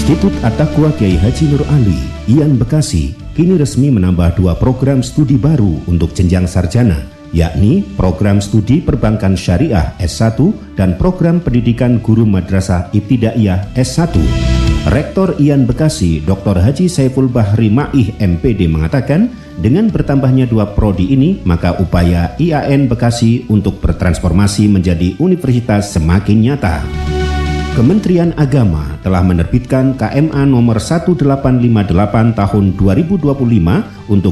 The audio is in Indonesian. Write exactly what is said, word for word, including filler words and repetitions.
Institut At-Taqwa Kiai Haji Nur Ali, I A N Bekasi, kini resmi menambah dua program studi baru untuk jenjang sarjana, yakni program studi Perbankan Syariah S satu dan program pendidikan guru madrasah ibtidaiyah S satu. Rektor I A N Bekasi, Doktor Haji Saiful Bahri Ma'ih M P D mengatakan, dengan bertambahnya dua prodi ini, maka upaya I A N Bekasi untuk bertransformasi menjadi universitas semakin nyata. Kementerian Agama telah menerbitkan K M A nomor seribu delapan ratus lima puluh delapan tahun dua ribu dua puluh lima untuk